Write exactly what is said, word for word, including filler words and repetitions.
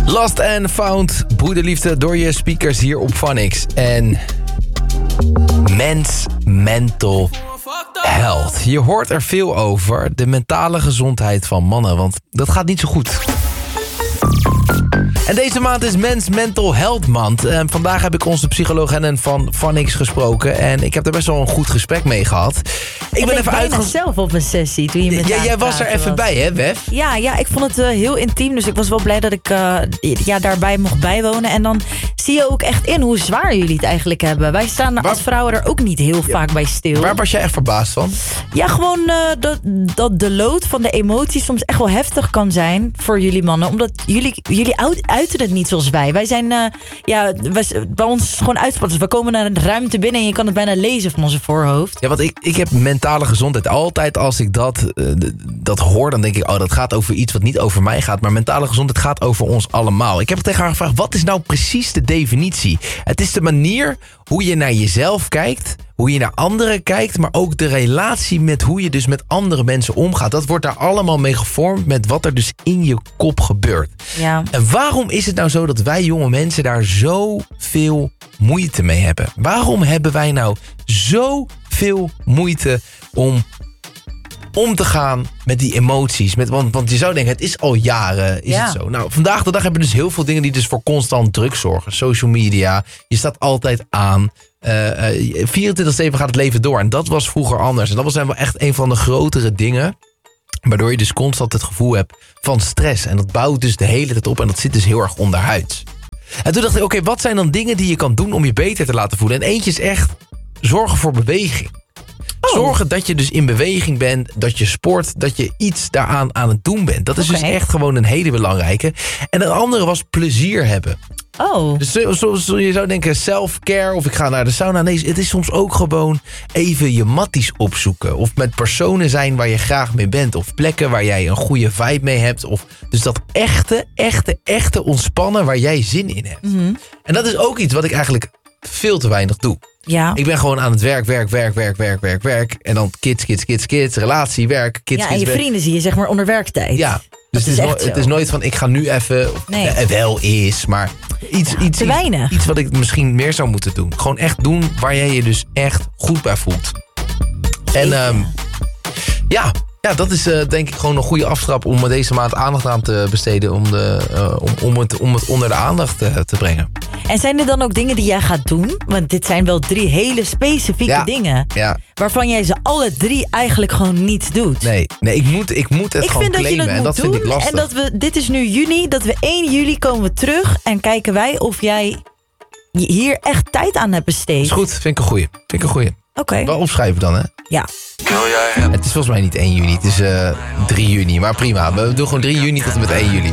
Lost and Found, broederliefde door je speakers hier op Phonix. En mens mental health. Je hoort er veel over, de mentale gezondheid van mannen, want dat gaat niet zo goed. En deze maand is Mens Mental Health Maand. Uh, vandaag heb ik onze psycholoog Hennen van Phonix gesproken. En ik heb er best wel een goed gesprek mee gehad. Ik, ik ben even uitge... zelf op een sessie toen je met ja, jij was er even was. bij, hè, Wef? Ja, ja, ik vond het uh, heel intiem. Dus ik was wel blij dat ik uh, ja, daarbij mocht bijwonen. En dan zie je ook echt in hoe zwaar jullie het eigenlijk hebben. Wij staan waar... als vrouwen er ook niet heel ja. vaak bij stil. Waar was jij echt verbaasd van? Ja, gewoon uh, dat, dat de load van de emoties soms echt wel heftig kan zijn voor jullie mannen. Omdat jullie, jullie uiten het niet zoals wij. Wij zijn, uh, ja, wij, bij ons gewoon uitspatters. We komen naar een ruimte binnen en je kan het bijna lezen van onze voorhoofd. Ja, want ik, ik heb mentale gezondheid. Altijd als ik dat, uh, dat hoor, dan denk ik, oh, dat gaat over iets wat niet over mij gaat. Maar mentale gezondheid gaat over ons allemaal. Ik heb tegen haar gevraagd, wat is nou precies de definitie? Het is de manier hoe je naar jezelf kijkt, hoe je naar anderen kijkt, maar ook de relatie met hoe je dus met andere mensen omgaat. Dat wordt daar allemaal mee gevormd met wat er dus in je kop gebeurt. Ja. En waarom is het nou zo dat wij jonge mensen daar zoveel moeite mee hebben? Waarom hebben wij nou zoveel moeite om om te gaan met die emoties? Met, want, want je zou denken, het is al jaren, is ja. het zo. Nou, vandaag de dag hebben we dus heel veel dingen die dus voor constant druk zorgen. Social media, je staat altijd aan. Uh, uh, vierentwintig zeven gaat het leven door. En dat was vroeger anders. En dat was wel echt een van de grotere dingen, waardoor je dus constant het gevoel hebt van stress. En dat bouwt dus de hele tijd op en dat zit dus heel erg onderhuids. En toen dacht ik, oké, okay, wat zijn dan dingen die je kan doen om je beter te laten voelen? En eentje is echt zorgen voor beweging. Oh. Zorgen dat je dus in beweging bent, dat je sport, dat je iets daaraan aan het doen bent. Dat is okay. dus echt gewoon een hele belangrijke. En een andere was plezier hebben. Oh. Dus zo, zo, zo, je zou denken self-care of ik ga naar de sauna. Nee, het is soms ook gewoon even je matties opzoeken. Of met personen zijn waar je graag mee bent. Of plekken waar jij een goede vibe mee hebt. Of dus dat echte, echte, echte ontspannen waar jij zin in hebt. Mm-hmm. En dat is ook iets wat ik eigenlijk veel te weinig doe. Ja. Ik ben gewoon aan het werk, werk, werk, werk, werk, werk, werk. En dan kids, kids, kids, kids, relatie, werk, kids, ja, kids, en je werk. vrienden zie je zeg maar onder werktijd. Ja, dus het is, no- het is nooit van ik ga nu even, nee. eh, wel is, maar iets, ja, iets, te weinig. Iets, iets wat ik misschien meer zou moeten doen. Gewoon echt doen waar jij je dus echt goed bij voelt. En um, ja, ja, dat is uh, denk ik gewoon een goede aftrap om deze maand aandacht aan te besteden. Om, de, uh, om, om, het, om het onder de aandacht te, te brengen. En zijn er dan ook dingen die jij gaat doen? Want dit zijn wel drie hele specifieke ja, dingen. Ja. Waarvan jij ze alle drie eigenlijk gewoon niet doet. Nee, nee ik, moet, ik moet het ik gewoon vind claimen. Dat je het en dat moet vind doen, ik lastig. En dat we, dit is nu juni, dat we één juli komen we terug. En kijken wij of jij hier echt tijd aan hebt besteed. Is goed, vind ik een goeie. Vind ik een goeie. Oké. Okay. Wel opschrijven dan, hè? Ja. Het is volgens mij niet één juni, het is uh, drie juni. Maar prima, we doen gewoon drie juni tot en met één juli.